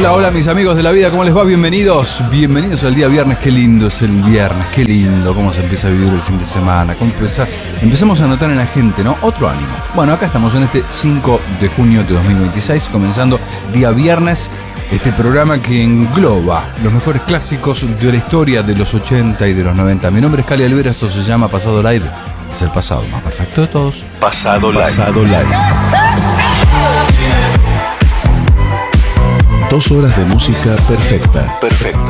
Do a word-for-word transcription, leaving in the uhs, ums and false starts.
Hola, hola mis amigos de la vida, ¿cómo les va? Bienvenidos, bienvenidos al día viernes. Qué lindo es el viernes, qué lindo, cómo se empieza a vivir el fin de semana, cómo empieza, empezamos a notar en la gente, ¿no? Otro ánimo. Bueno, acá estamos en este cinco de junio de dos mil veintiséis, comenzando día viernes, este programa que engloba los mejores clásicos de la historia de los ochenta y de los noventa. Mi nombre es Cali Alvera, esto se llama Pasado Live, es el pasado más perfecto de todos. Pasado Live. Pasado Live. Dos horas de música perfecta. Perfecta.